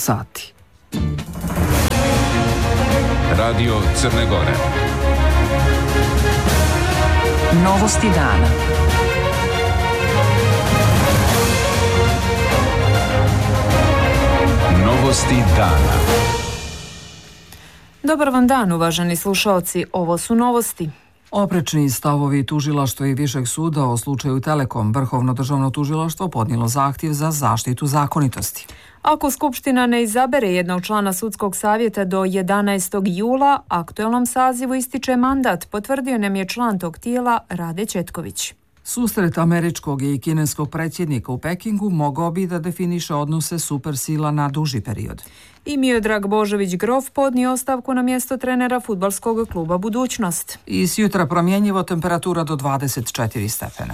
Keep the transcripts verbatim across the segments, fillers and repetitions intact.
sati. Radio Crne Gore. Novosti dana. Novosti dana. Dobar vam dan, uvaženi slušaoci. Ovo su novosti. Oprečni stavovi tužilaštva i Višeg suda o slučaju Telekom. Vrhovno državno tužilaštvo podnijelo zahtjev za zaštitu zakonitosti. Ako Skupština ne izabere jednog člana sudskog savjeta do jedanaestog jula, aktuelnom sazivu ističe mandat, potvrdio nam je član tog tijela Rade Četković. Susret američkog i kineskog predsjednika u Pekingu mogao bi da definiše odnose supersila na duži period. I Miodrag Božović-Grof podnio ostavku na mjesto trenera fudbalskog kluba Budućnost. I s jutra promjenjivo, temperatura do dvadeset četiri stepena.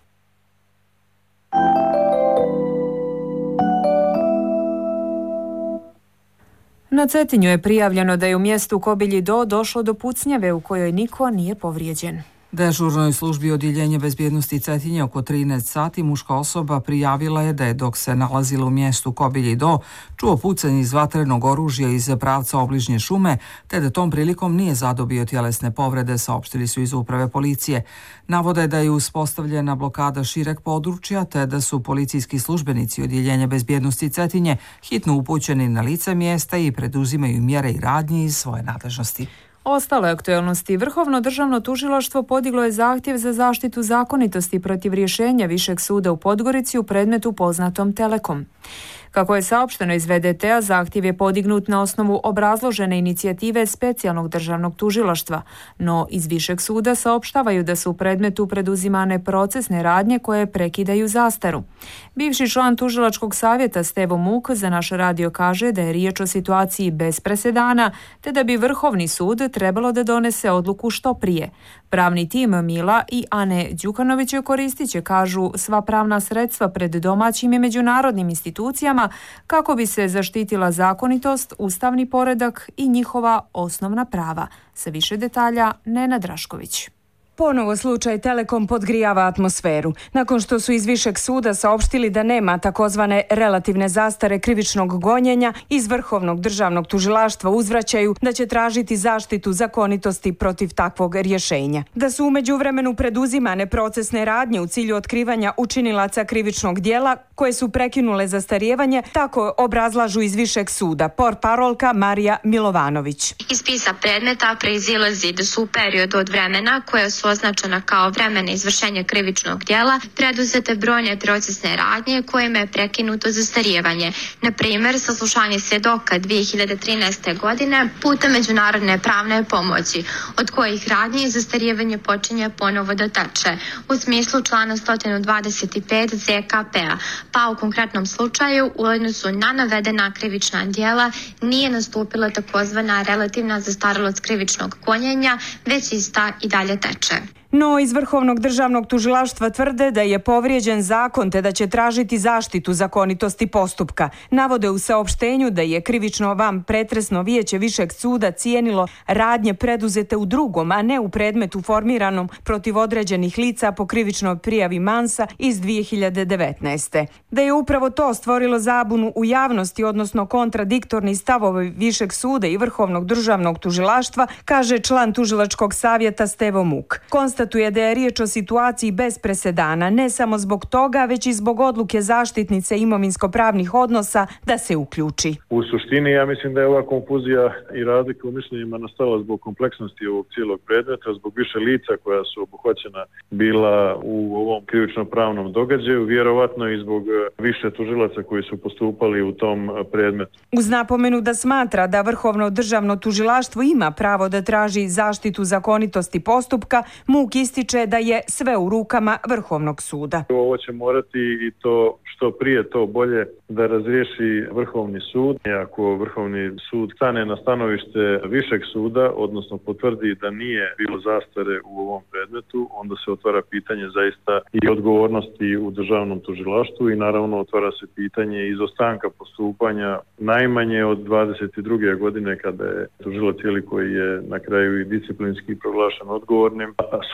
Na Cetinju je prijavljeno da je u mjestu Kobilji Do došlo do pucnjave u kojoj niko nije povrijeđen. Dežurnoj službi Odjeljenja bezbjednosti Cetinje oko trinaest sati muška osoba prijavila je da je dok se nalazila u mjestu Kobilji Do čuo pucanje iz vatrenog oružja iz pravca obližnje šume, te da tom prilikom nije zadobio tjelesne povrede, saopštili su iz uprave policije. Navode da je uspostavljena blokada šireg područja, te da su policijski službenici Odjeljenja bezbjednosti Cetinje hitno upućeni na lice mjesta i preduzimaju mjere i radnje iz svoje nadležnosti. Ostale aktuelnosti. Vrhovno državno tužilaštvo podiglo je zahtjev za zaštitu zakonitosti protiv rješenja Višeg suda u Podgorici u predmetu poznatom Telekom. Kako je saopšteno iz V D T-a, zahtjev je podignut na osnovu obrazložene inicijative specijalnog državnog tužilaštva, no iz Višeg suda saopštavaju da su u predmetu preduzimane procesne radnje koje prekidaju zastaru. Bivši član tužilačkog savjeta Stevo Muk za naš radio kaže da je riječ o situaciji bez presedana, te da bi Vrhovni sud trebalo da donese odluku što prije. Pravni tim Mila i Ane Đukanović koristit će, kažu, sva pravna sredstva pred domaćim i međunarodnim institucijama kako bi se zaštitila zakonitost, ustavni poredak i njihova osnovna prava. Sa više detalja Nenad Drašković. Ponovo slučaj Telekom podgrijava atmosferu. Nakon što su iz Višeg suda saopštili da nema takozvane relativne zastare krivičnog gonjenja, iz Vrhovnog državnog tužilaštva uzvraćaju da će tražiti zaštitu zakonitosti protiv takvog rješenja. Da su u međuvremenu preduzimane procesne radnje u cilju otkrivanja učinilaca krivičnog dijela koje su prekinule zastarijevanje, tako obrazlažu iz Višeg suda portparolka Marija Milovanović. Iz spisa predmeta proizilazi da su u periodu od vremena koje su označena kao vremena izvršenja krivičnog djela preduzete brojne procesne radnje kojima je prekinuto zastarijevanje. Na primjer, saslušanje svjedoka dvije hiljade trinaeste. godine putem međunarodne pravne pomoći, od kojih radnje zastarijevanje počinje ponovo da teče u smislu člana sto dvadeset pet Z K P-a, pa u konkretnom slučaju u odnosu na navedena krivična djela nije nastupila takozvana relativna zastarelost krivičnog gonjenja, već ista i dalje teče. No, iz Vrhovnog državnog tužilaštva tvrde da je povrijeđen zakon te da će tražiti zaštitu zakonitosti postupka. Navode u saopštenju da je krivično van pretresno vijeće Višeg suda cijenilo radnje preduzete u drugom, a ne u predmetu formiranom protiv određenih lica po krivičnoj prijavi Mansa iz dvije hiljade devetnaeste. Da je upravo to stvorilo zabunu u javnosti, odnosno kontradiktorni stavovi Višeg suda i Vrhovnog državnog tužilaštva, kaže član tužilačkog savjeta Stevo Muk. Konstatuje da je riječ o situaciji bez presedana, ne samo zbog toga, već i zbog odluke zaštitnice imovinsko-pravnih odnosa da se uključi. U suštini, ja mislim da je ova konfuzija i razlika u mišljenjima nastala zbog kompleksnosti ovog cijelog predmeta, zbog više lica koja su obuhvaćena bila u ovom krivično-pravnom događaju, vjerovatno i zbog više tužilaca koji su postupali u tom predmetu. Uz napomenu da smatra da Vrhovno državno tužilaštvo ima pravo da traži zaštitu zakonitosti postupka, Muk ističe da je sve u rukama Vrhovnog suda. Ovo će morati i to što prije to bolje da razriješi Vrhovni sud. Ako Vrhovni sud stane na stanovište Višeg suda, odnosno potvrdi da nije bilo zastare u ovom predmetu, onda se otvara pitanje zaista i odgovornosti u državnom tužilaštvu i naravno otvara se pitanje izostanka postupanja najmanje od dvadeset druge godine kada je tužilac koji je na kraju i disciplinski proglašen odgovornim,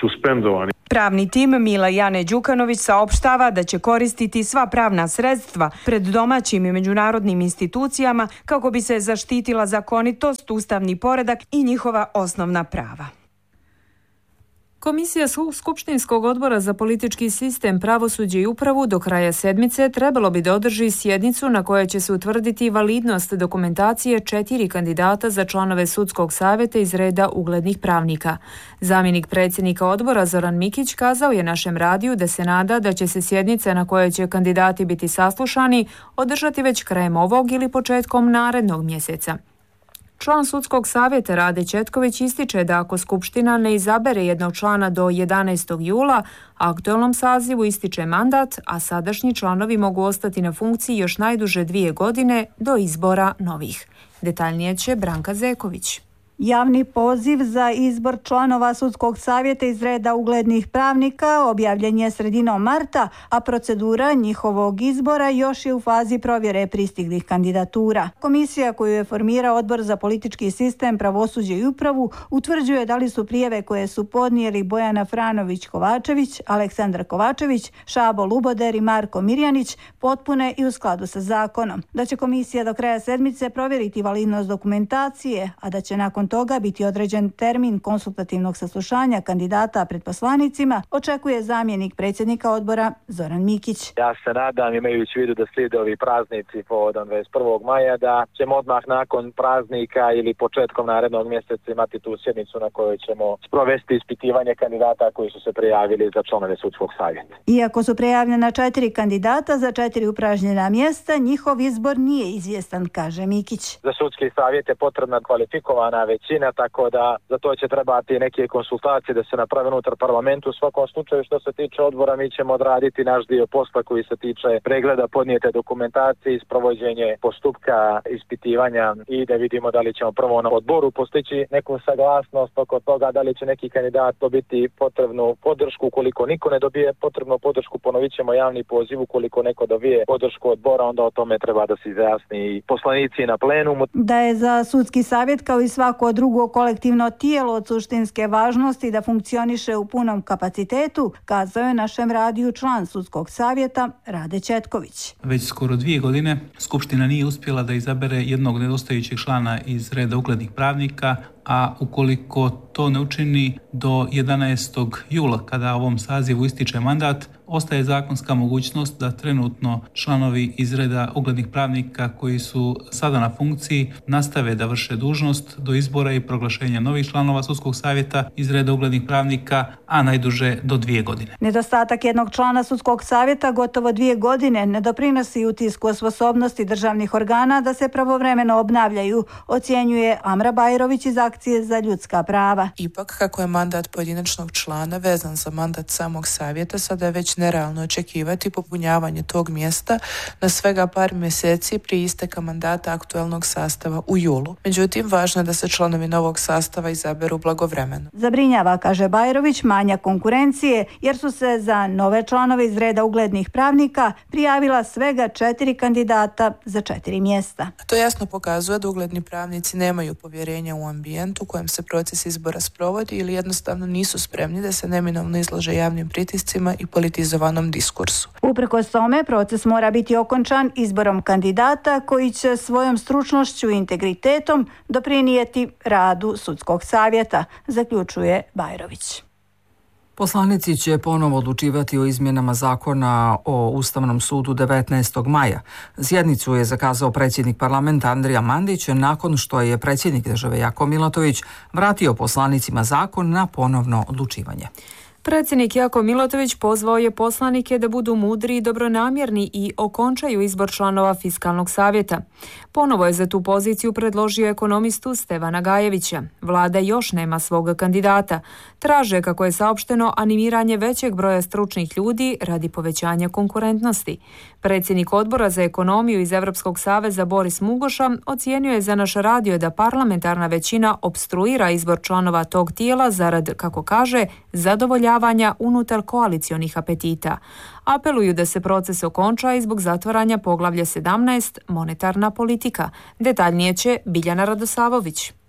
suspendovani. Pravni tim Mila Jane Đukanović saopštava da će koristiti sva pravna sredstva pred domaćim i međunarodnim institucijama kako bi se zaštitila zakonitost, ustavni poredak i njihova osnovna prava. Komisija Skupštinskog odbora za politički sistem, pravosuđe i upravu do kraja sedmice trebalo bi da održi sjednicu na kojoj će se utvrditi validnost dokumentacije četiri kandidata za članove sudskog savjeta iz reda uglednih pravnika. Zamjenik predsjednika odbora Zoran Mikić kazao je našem radiju da se nada da će se sjednica na kojoj će kandidati biti saslušani održati već krajem ovog ili početkom narednog mjeseca. Član sudskog savjeta Rade Četković ističe da ako Skupština ne izabere jednog člana do jedanaestog jula, aktualnom sazivu ističe mandat, a sadašnji članovi mogu ostati na funkciji još najduže dvije godine do izbora novih. Detaljnije će Branka Zeković. Javni poziv za izbor članova sudskog savjeta iz reda uglednih pravnika objavljen je sredinom marta, a procedura njihovog izbora još je u fazi provjere pristiglih kandidatura. Komisija koju je formirao Odbor za politički sistem, pravosuđe i upravu utvrđuje da li su prijave koje su podnijeli Bojana Franović-Kovačević, Aleksandar Kovačević, Šabo Luboder i Marko Mirjanić potpune i u skladu sa zakonom. Da će komisija do kraja sedmice provjeriti validnost dokumentacije, a da će nakon toga biti određen termin konsultativnog saslušanja kandidata pred poslanicima, očekuje zamjenik predsjednika odbora Zoran Mikić. Ja se nadam, imajući u vidu da slijede ovi praznici povodom dvadeset prvog maja, da ćemo odmah nakon praznika ili početkom narednog mjeseca imati tu sjednicu na kojoj ćemo sprovesti ispitivanje kandidata koji su se prijavili za članove sudskog savjeta. Iako su prijavljena četiri kandidata za četiri upražnjena mjesta, njihov izbor nije izvjestan, kaže Mikić. Za sudski savjet je potrebna kvalifikovana većina, tako da za to će trebati neke konsultacije da se naprave unutar parlamentu. U svakom slučaju, što se tiče odbora, mi ćemo odraditi naš dio posla koji se tiče pregleda podnijete dokumentacije, isprovođenje postupka ispitivanja i da vidimo da li ćemo prvo na odboru postići neku saglasnost oko toga, da li će neki kandidat dobiti potrebnu podršku. Ukoliko niko ne dobije potrebnu podršku, ponovit ćemo javni poziv. Ukoliko neko dobije podršku odbora, onda o tome treba da se izjasni i poslanici na plenumu. Da je za sudski savjet kao i svako drugo kolektivno tijelo od suštinske važnosti da funkcioniše u punom kapacitetu, kazao je našem radiju član sudskog savjeta Rade Četković. Već skoro dvije godine Skupština nije uspjela da izabere jednog nedostajućeg člana iz reda uglednih pravnika, a ukoliko to ne učini do jedanaestog jula, kada ovom sazivu ističe mandat, ostaje zakonska mogućnost da trenutno članovi iz reda uglednih pravnika koji su sada na funkciji nastave da vrše dužnost do izbora i proglašenja novih članova sudskog savjeta iz reda uglednih pravnika, a najduže do dvije godine. Nedostatak jednog člana sudskog savjeta gotovo dvije godine ne doprinosi utisku o sposobnosti državnih organa da se pravovremeno obnavljaju, ocjenjuje Amra Bajrović iz Akcije za ljudska prava. Ipak, kako je mandat pojedinačnog člana vezan za mandat samog savjeta, sada je već nerealno očekivati popunjavanje tog mjesta na svega par mjeseci prije isteka mandata aktualnog sastava u julu. Međutim, važno je da se članovi novog sastava izaberu blagovremeno. Zabrinjava, kaže Bajrović, manja konkurencije, jer su se za nove članove iz reda uglednih pravnika prijavila svega četiri kandidata za četiri mjesta. To jasno pokazuje da ugledni pravnici nemaju povjerenja u ambijent u kojem se proces izbora sprovodi ili jednostavno nisu spremni da se neminovno izlože javnim pritiscima i politizovanom diskursu. Uprkos tome, proces mora biti okončan izborom kandidata koji će svojom stručnošću i integritetom doprinijeti radu sudskog savjeta, zaključuje Bajrović. Poslanici će ponovo odlučivati o izmjenama zakona o Ustavnom sudu devetnaestog maja. Sjednicu je zakazao predsjednik parlamenta Andrija Mandić nakon što je predsjednik države Jako Milatović vratio poslanicima zakon na ponovno odlučivanje. Predsjednik Jako Milatović pozvao je poslanike da budu mudri i dobronamjerni i okončaju izbor članova Fiskalnog savjeta. Ponovo je za tu poziciju predložio ekonomistu Stevana Gajevića. Vlada još nema svog kandidata. Traže, kako je saopšteno, animiranje većeg broja stručnih ljudi radi povećanja konkurentnosti. Predsjednik odbora za ekonomiju iz Europskog saveza Boris Mugoša ocijenio je za naš radio da parlamentarna većina opstruira izbor članova tog tijela zarad, kako kaže, zadovoljavanja unutar koalicionih apetita. Apeluju da se proces okonča i zbog zatvaranja poglavlja sedamnaest monetarna politika. Detaljnije će Biljana Radosavović.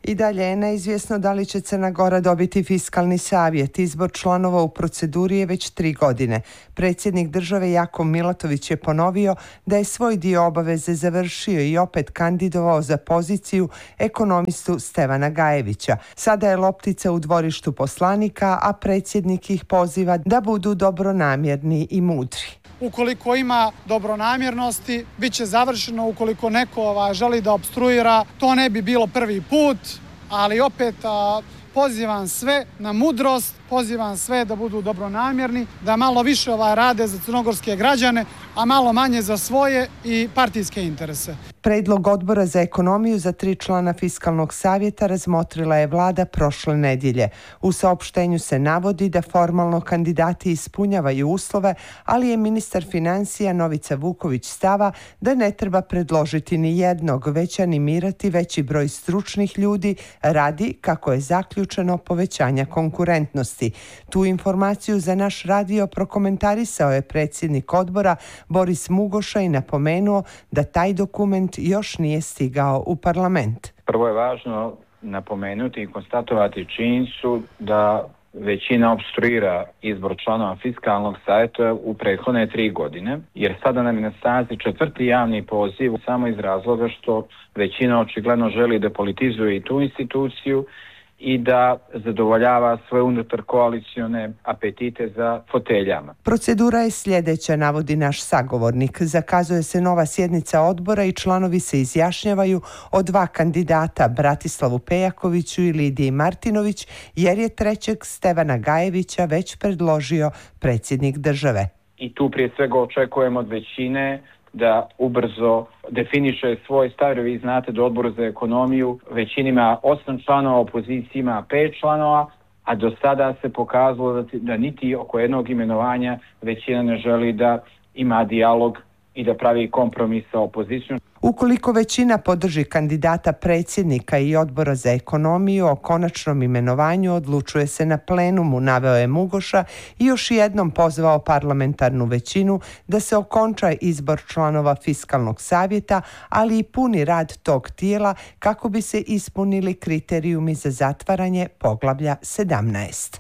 I dalje je neizvjesno da li će Crna Gora dobiti fiskalni savjet. Izbor članova u proceduri je već tri godine. Predsjednik države Jakov Milatović je ponovio da je svoj dio obaveze završio i opet kandidovao za poziciju ekonomistu Stevana Gajevića. Sada je loptica u dvorištu poslanika, a predsjednik ih poziva da budu dobronamjerni i mudri. Ukoliko ima dobronamjernosti, bit će završeno. Ukoliko neko želi da opstruira, to ne bi bilo prvi put, ali opet a, pozivam sve na mudrost, pozivam sve da budu dobronamjerni, da malo više ovaj rade za crnogorske građane, a malo manje za svoje i partijske interese. Predlog odbora za ekonomiju za tri člana fiskalnog savjeta razmotrila je vlada prošle nedjelje. U saopštenju se navodi da formalno kandidati ispunjavaju uslove, ali je ministar financija Novica Vuković stava da ne treba predložiti ni jednog, već animirati veći broj stručnih ljudi radi, kako je zaključeno, povećanja konkurentnosti. Tu informaciju za naš radio prokomentarisao je predsjednik odbora Boris Mugoša i napomenuo da taj dokument još nije stigao u parlament. Prvo je važno napomenuti i konstatovati činjenicu da većina opstruira izbor članova fiskalnog savjeta u prethodne tri godine, jer sada nam je na snazi četvrti javni poziv samo iz razloga što većina očigledno želi da politizuje i tu instituciju i da zadovoljava svoje unutar koalicione apetite za foteljama. Procedura je sljedeća, navodi naš sagovornik. Zakazuje se nova sjednica odbora i članovi se izjašnjavaju o dva kandidata, Bratislavu Pejakoviću i Lidiji Martinović, jer je trećeg Stevana Gajevića već predložio predsjednik države. I tu prije svega očekujemo od većine da ubrzo definiše svoj stav. Vi znate da odbor za ekonomiju većina ima osam članova, opozicija ima pet članova, a do sada se pokazalo da, da niti oko jednog imenovanja većina ne želi da ima dijalog i da pravi kompromis sa opozicijom. Ukoliko većina podrži kandidata predsjednika i odbora za ekonomiju, o konačnom imenovanju odlučuje se na plenumu, naveo je Mugoša i još jednom pozvao parlamentarnu većinu da se okonča izbor članova fiskalnog savjeta, ali i puni rad tog tijela kako bi se ispunili kriterijumi za zatvaranje poglavlja sedamnaest.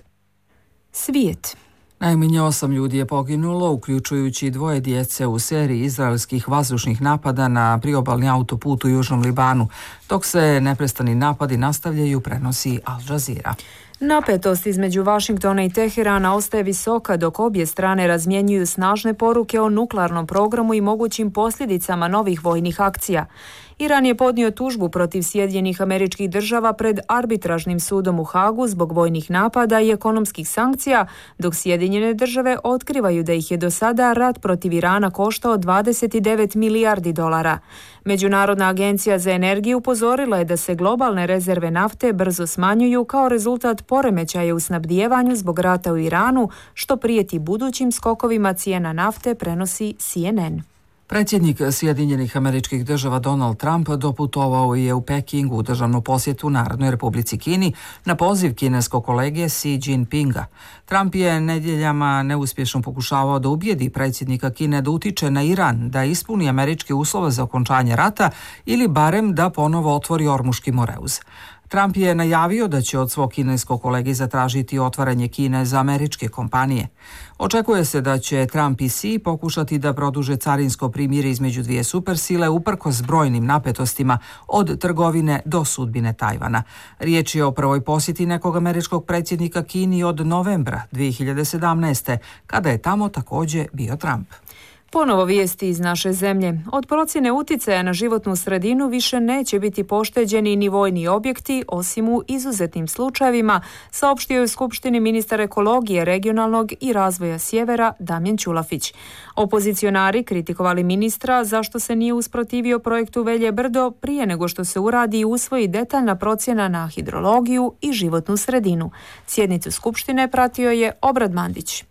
Svijet. Najmanje osam ljudi je poginulo, uključujući dvoje djece u seriji izraelskih vazdušnih napada na priobalni autoput u Južnom Libanu, dok se neprestani napadi nastavljaju, prenosi Al Jazeera. Napetost između Vašingtona i Teherana ostaje visoka dok obje strane razmjenjuju snažne poruke o nuklearnom programu i mogućim posljedicama novih vojnih akcija. Iran je podnio tužbu protiv Sjedinjenih Američkih Država pred arbitražnim sudom u Hagu zbog vojnih napada i ekonomskih sankcija, dok Sjedinjene Države otkrivaju da ih je do sada rat protiv Irana koštao dvadeset devet milijardi dolara. Međunarodna agencija za energiju upozorila je da se globalne rezerve nafte brzo smanjuju kao rezultat poremećaja u snabdijevanju zbog rata u Iranu, što prijeti budućim skokovima cijena nafte, prenosi C N N. Predsjednik Sjedinjenih Američkih Država Donald Trump doputovao je u Pekingu u državnu posjetu Narodnoj Republici Kini na poziv kineskog kolege Xi Jinpinga. Trump je nedjeljama neuspješno pokušavao da ubijedi predsjednika Kine da utiče na Iran da ispuni američke uslove za okončanje rata ili barem da ponovo otvori Ormuški Moreuz. Trump je najavio da će od svog kineskog kolege zatražiti otvaranje Kine za američke kompanije. Očekuje se da će Trump i Xi pokušati da produže carinsko primirje između dvije supersile uprkos brojnim napetostima od trgovine do sudbine Tajvana. Riječ je o prvoj posjeti nekog američkog predsjednika Kini od novembra dvije hiljade sedamnaeste. kada je tamo također bio Trump. Ponovo vijesti iz naše zemlje. Od procjene uticaja na životnu sredinu više neće biti pošteđeni ni vojni objekti, osim u izuzetnim slučajevima, saopštio je u Skupštini ministar ekologije, regionalnog i razvoja sjevera Damjan Ćulafić. Opozicionari kritikovali ministra zašto se nije usprotivio projektu Velje brdo prije nego što se uradi i usvoji detaljna procjena na hidrologiju i životnu sredinu. Sjednicu Skupštine pratio je Obrad Mandić.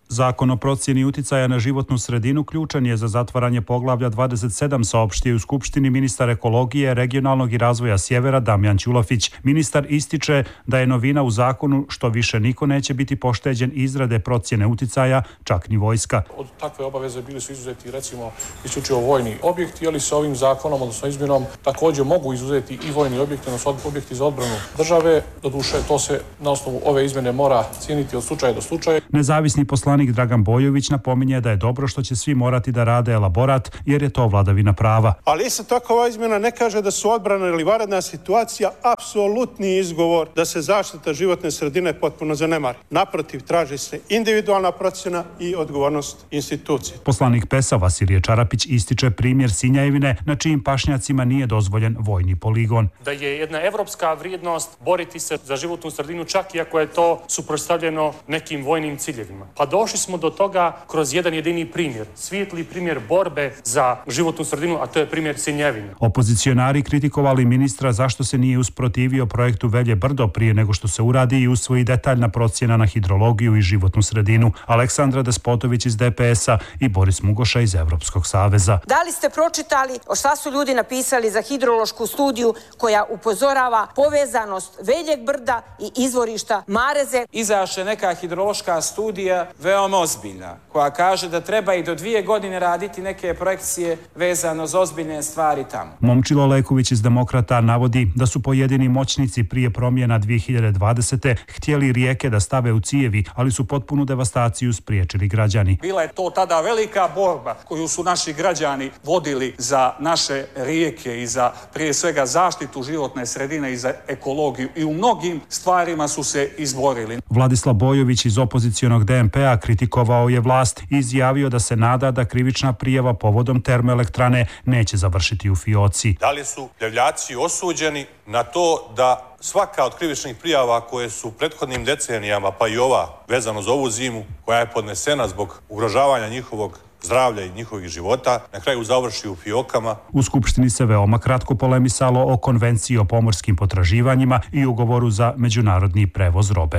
Zakon o procjeni uticaja na životnu sredinu ključan je za zatvaranje poglavlja dvadeset sedam, saopštio u Skupštini ministar ekologije, regionalnog i razvoja sjevera Damjan Ćulafić. Ministar ističe da je novina u zakonu što više niko neće biti pošteđen izrade procjene uticaja, čak ni vojska. Od takve obaveze bili su izuzeti recimo isključivo vojni objekti, ali sa ovim zakonom, odnosno izmjenom, također mogu izuzeti i vojni objekti, odnosno objekti za odbranu države. Doduše, to se na osnovu ove izmjene mora cijeniti od slučaja do slučaja. Nezavisni poslanik Dragan Bojović napominje da je dobro što će svi morati da rade elaborat, jer je to vladavina prava. Ali isto tako ova izmjena ne kaže da su odbrana ili vanredna situacija apsolutni izgovor da se zaštita životne sredine potpuno zanemari. Naprotiv, traži se individualna procjena i odgovornost institucije. Poslanik P E S-a Vasilije Čarapić ističe primjer Sinjajevine, na čijim pašnjacima nije dozvoljen vojni poligon. Da je jedna evropska vrijednost boriti se za životnu sredinu, čak i ako je to suprotstavljeno nekim vojnim ciljevima. Pa došli smo do toga kroz jedan jedini primjer, svijetli primjer borbe za životnu sredinu, a to je primjer Sinjevine. Opozicionari kritikovali ministra zašto se nije usprotivio projektu Velje Brdo prije nego što se uradi i usvoji detaljna procjena na hidrologiju i životnu sredinu. Aleksandra Despotović iz D P S-a i Boris Mugoša iz Evropskog saveza. Da li ste pročitali šta su ljudi napisali za hidrološku studiju koja upozorava povezanost Veljeg Brda i izvorišta Mareze? Izašla neka hidrološka studija veoma ozbiljna, koja kaže da treba i do dvije godine raditi neke projekcije vezano za ozbiljne stvari tamo. Momčilo Leković iz Demokrata navodi da su pojedini moćnici prije promjena dvije hiljade dvadesete htjeli rijeke da stave u cijevi, ali su potpunu devastaciju spriječili građani. Bila je to tada velika borba koju su naši građani vodili za naše rijeke i za prije svega zaštitu životne sredine i za ekologiju i u mnogim stvarima su se izborili. Vladislav Bojović iz opozicionog D M P-a kritikovao je vlast i izjavio da se nada da krivična prijava povodom termoelektrane neće završiti u fioci. Da li su Devljaci osuđeni na to da svaka od krivičnih prijava koje su prethodnim decenijama, pa i ova vezano za ovu zimu, koja je podnesena zbog ugrožavanja njihovog zdravlja i njihovih života, na kraju završi u fiokama. U Skupštini se veoma kratko polemisalo o konvenciji o pomorskim potraživanjima i ugovoru za međunarodni prevoz robe.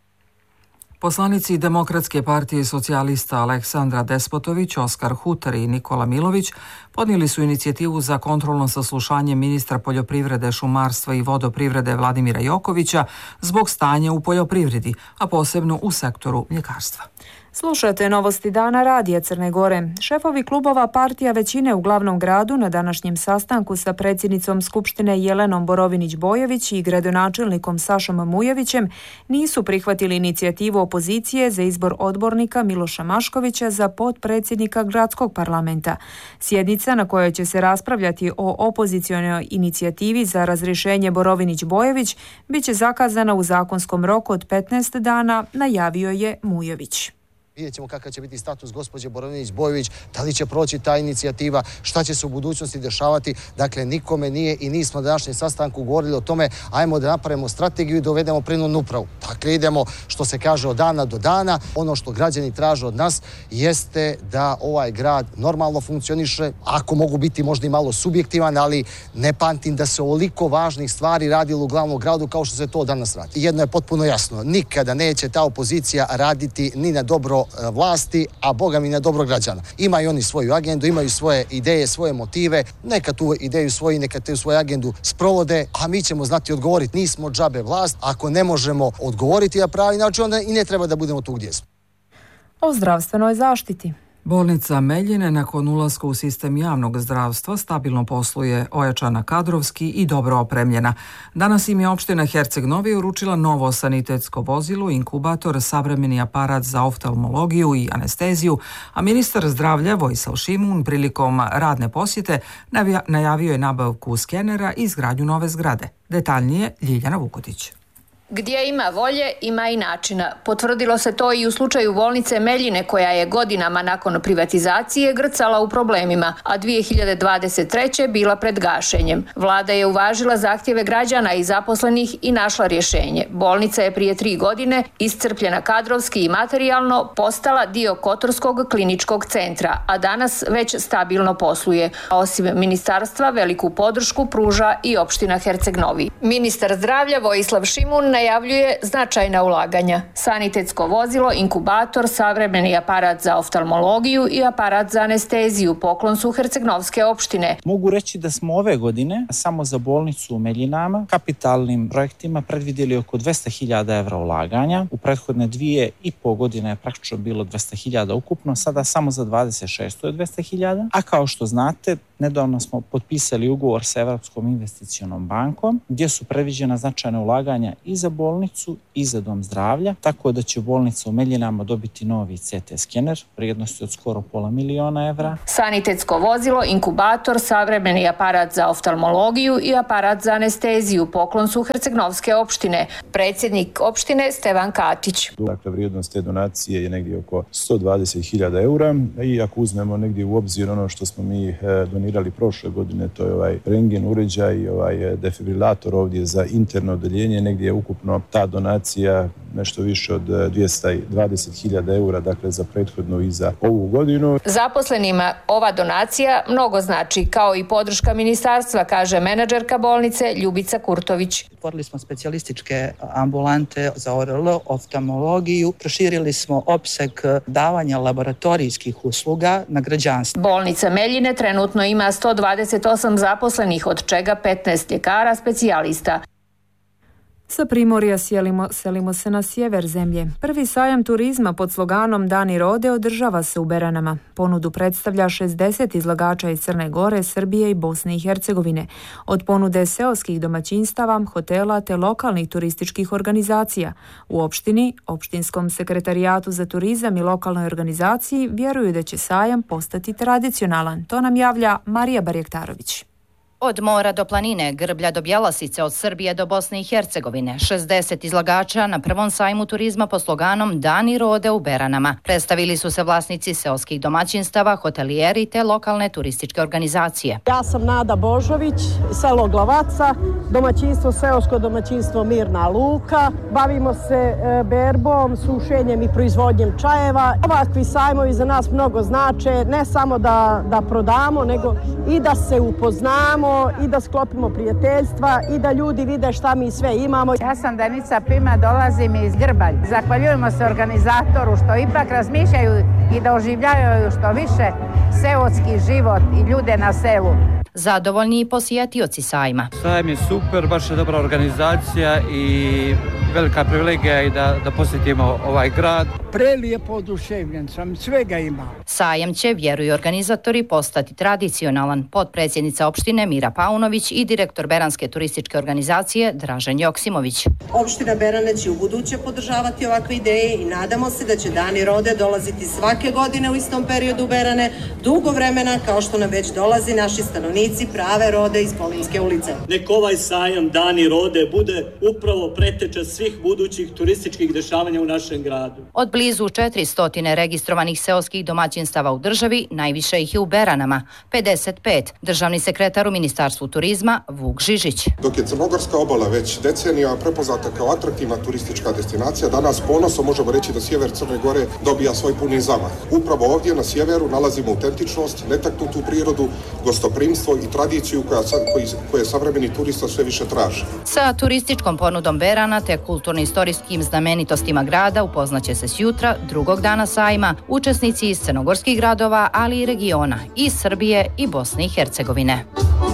Poslanici Demokratske partije socijalista Aleksandra Despotović, Oskar Hutar i Nikola Milović podnijeli su inicijativu za kontrolno saslušanje ministra poljoprivrede, šumarstva i vodoprivrede Vladimira Jokovića zbog stanja u poljoprivredi, a posebno u sektoru mljekarstva. Slušajte novosti dana Radija Crne Gore. Šefovi klubova partija većine u glavnom gradu na današnjem sastanku sa predsjednicom Skupštine Jelenom Borovinić-Bojović i gradonačelnikom Sašom Mujevićem nisu prihvatili inicijativu opozicije za izbor odbornika Miloša Maškovića za potpredsjednika gradskog parlamenta. Sjednica na kojoj će se raspravljati o opozicionoj inicijativi za razrješenje Borovinić-Bojović bit će zakazana u zakonskom roku od petnaest dana, najavio je Mujević. Vidjet ćemo kakav će biti status gospođe Borovinić-Bojović, da li će proći ta inicijativa, šta će se u budućnosti dešavati. Dakle, nikome nije i nismo na današnjem sastanku govorili o tome, ajmo da napravimo strategiju i dovedemo prinudnu upravu. Dakle, idemo, što se kaže, od dana do dana. Ono što građani traže od nas jeste da ovaj grad normalno funkcioniše, ako mogu biti možda i malo subjektivan, ali ne pamtim da se ovoliko važnih stvari radilo u glavnom gradu kao što se to danas radi. Jedno je potpuno jasno, nikada neće ta opozicija raditi ni na dobro vlasti, a boga mi na dobro građana. Imaju oni svoju agendu, imaju svoje ideje, svoje motive, neka tu ideju svoju, neka tu svoju agendu sprovode, a mi ćemo znati odgovoriti. Nismo džabe vlast, ako ne možemo odgovoriti na pravi način, onda i ne treba da budemo tu gdje smo. O zdravstvenoj zaštiti. Bolnica Meljine nakon ulaska u sistem javnog zdravstva stabilno posluje, ojačana kadrovski i dobro opremljena. Danas im je opština Herceg Novi uručila novo sanitetsko vozilo, inkubator, savremeni aparat za oftalmologiju i anesteziju, a ministar zdravlja Vojislav Šimun prilikom radne posjete najavio je nabavku skenera i izgradnju nove zgrade. Detaljnije Ljiljana Vukotić. Gdje ima volje, ima i načina. Potvrdilo se to i u slučaju bolnice Meljine, koja je godinama nakon privatizacije grcala u problemima, a dvije hiljade dvadeset treće bila pred gašenjem. Vlada je uvažila zahtjeve građana i zaposlenih i našla rješenje. Bolnica je prije tri godine, iscrpljena kadrovski i materijalno, postala dio Kotorskog kliničkog centra, a danas već stabilno posluje. A osim ministarstva, veliku podršku pruža i opština Herceg Novi. Ministar zdravlja Vojislav Šimun najavljuje značajna ulaganja. Sanitetsko vozilo, inkubator, savremeni aparat za oftalmologiju i aparat za anesteziju poklon su Herceg-Novske opštine. Mogu reći da smo ove godine samo za bolnicu u Meljinama kapitalnim projektima predvidjeli oko dvesta hiljada evra ulaganja. U prethodne dvije i pol godine je praktično bilo dvesta hiljada ukupno, sada samo za dvadeset šest je dvesta hiljada. A kao što znate, nedavno smo potpisali ugovor sa Evropskom investicionom bankom gdje su predviđena značajna ulaganja i za bolnicu i za dom zdravlja, tako da će bolnica u Meljinama dobiti novi C T skener vrijednosti od skoro pola miliona evra. Sanitetsko vozilo, inkubator, savremeni aparat za oftalmologiju i aparat za anesteziju poklon su Herceg-Novske opštine. Predsjednik opštine Stevan Katić. Dakle, vrijednost te donacije je negdje oko sto dvadeset hiljada eura i ako uzmemo negdje u obzir ono što smo mi donirali prošle godine, to je ovaj rentgen uređaj i ovaj defibrilator ovdje za interno odeljenje, negdje je ukupno ta donacija nešto više od dvjesto dvadeset hiljada eura, dakle za prethodnu i za ovu godinu. Zaposlenima ova donacija mnogo znači, kao i podrška ministarstva, kaže menadžerka bolnice Ljubica Kurtović. Otvorili smo specijalističke ambulante za O R L, oftalmologiju, proširili smo opseg davanja laboratorijskih usluga na građanstvo. Bolnica Meljine trenutno ima sto dvadeset osam zaposlenih, od čega petnaest ljekara specijalista. Sa Primorja selimo, selimo se na sjever zemlje. Prvi sajam turizma pod sloganom Dani rode održava se u Beranama. Ponudu predstavlja šezdeset izlagača iz Crne Gore, Srbije i Bosne i Hercegovine. Od ponude seoskih domaćinstava, hotela te lokalnih turističkih organizacija. U opštini, opštinskom sekretarijatu za turizam i lokalnoj organizaciji vjeruju da će sajam postati tradicionalan. To nam javlja Marija Barjektarović. Od mora do planine, Grblja do Bjelasice, od Srbije do Bosne i Hercegovine, šezdeset izlagača na prvom sajmu turizma pod sloganom Dani rode u Beranama. Predstavili su se vlasnici seoskih domaćinstava, hotelijeri te lokalne turističke organizacije. Ja sam Nada Božović, selo Glavaca, domaćinstvo seosko domaćinstvo Mirna Luka. Bavimo se berbom, sušenjem i proizvodnjem čajeva. Ovakvi sajmovi za nas mnogo znače, ne samo da, da prodamo, nego i da se upoznamo, i da sklopimo prijateljstva i da ljudi vide šta mi sve imamo. Ja sam Danica Pima, dolazim iz Grbalj. Zahvaljujemo se organizatoru što ipak razmišljaju i da oživljavaju što više seoski život i ljude na selu. Zadovoljni i posjetioci sajma. Sajam je super, baš je dobra organizacija i velika privilegija i da, da posjetimo ovaj grad. Prelijepo oduševljen sam, svega ima. Sajam će, vjeruju organizatori, postati tradicionalan. Potpredsjednica opštine Mira Paunović i direktor Beranske turističke organizacije Dražen Joksimović. Opština Berane će u buduće podržavati ovakve ideje i nadamo se da će Dani rode dolaziti svake godine u istom periodu u Berane, dugo vremena kao što nam već dolazi naši stanovnici prave rode iz Polinske ulice. Nek ovaj sajam Dani rode bude upravo preteča svih budućih turističkih dešavanja u našem gradu. Od blizu četiristo registrovanih seoskih domaćinstava u državi, najviše ih je u Beranama, pedeset pet. Državni sekretar u Ministarstvu turizma Vuk Žižić. Dok je Crnogorska obala već decenija prepoznata kao atraktivna turistička destinacija, danas ponosom možemo reći da sjever Crne Gore dobija svoj puni zamah. Upravo ovdje na sjeveru nalazimo autentičnost, netaknutu prirodu, gostoprimstvo i tradiciju koja, koji, koje savremeni turista sve više traže. Sa turističkom ponudom Berana te kulturno-istorijskim znamenitostima grada upoznaće se s jutra, drugog dana sajma, učesnici iz crnogorskih gradova, ali i regiona, iz Srbije i Bosne i Hercegovine.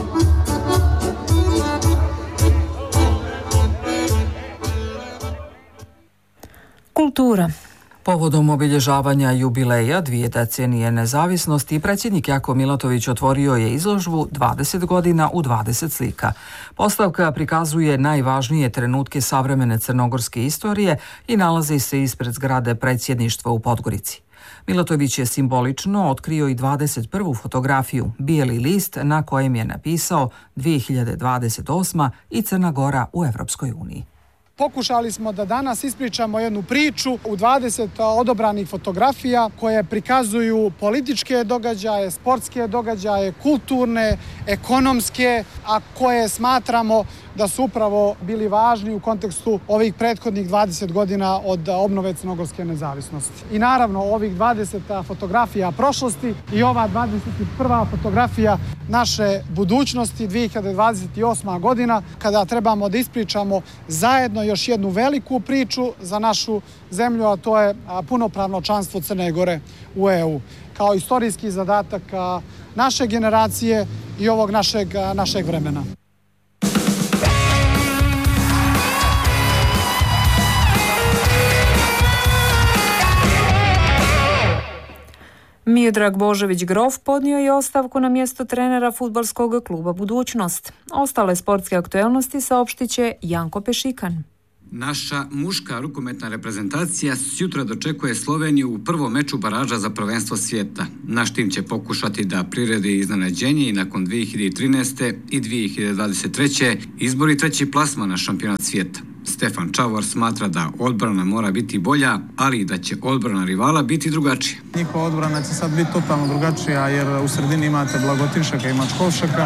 Kultura. Povodom obilježavanja jubileja dvije decenije nezavisnosti, predsjednik Jako Milatović otvorio je izložbu dvadeset godina u dvadeset slika. Postavka prikazuje najvažnije trenutke savremene crnogorske istorije i nalazi se ispred zgrade predsjedništva u Podgorici. Milatović je simbolično otkrio i dvadeset prvu fotografiju, bijeli list na kojem je napisao dvije hiljade dvadeset osma i Crna Gora u Evropskoj uniji. Pokušali smo da danas ispričamo jednu priču u dvadeset odobranih fotografija koje prikazuju političke događaje, sportske događaje, kulturne, ekonomske, a koje smatramo da su upravo bili važni u kontekstu ovih prethodnih dvadeset godina od obnove crnogorske nezavisnosti. I naravno ovih dvadeset fotografija prošlosti i ova dvadeset prva fotografija naše budućnosti, dvije hiljade dvadeset osma godina, kada trebamo da ispričamo zajedno još jednu veliku priču za našu zemlju, a to je punopravno članstvo Crne Gore u E U. Kao istorijski zadatak naše generacije i ovog našeg, našeg vremena. Miodrag Božović-Grof podnio je ostavku na mjesto trenera fudbalskog kluba Budućnost. Ostale sportske aktuelnosti saopštit će Janko Pešikan. Naša muška rukometna reprezentacija sutra dočekuje Sloveniju u prvom meču baraža za prvenstvo svijeta. Naš tim će pokušati da priredi iznenađenje i nakon dvije hiljade trinaeste. i dvije hiljade dvadeset treće. izbori treći plasman na šampionat svijeta. Stefan Čavor smatra da odbrana mora biti bolja, ali i da će odbrana rivala biti drugačija. Njihova odbrana će sad biti totalno drugačija jer u sredini imate Blagotinšaka i Mačkovšaka.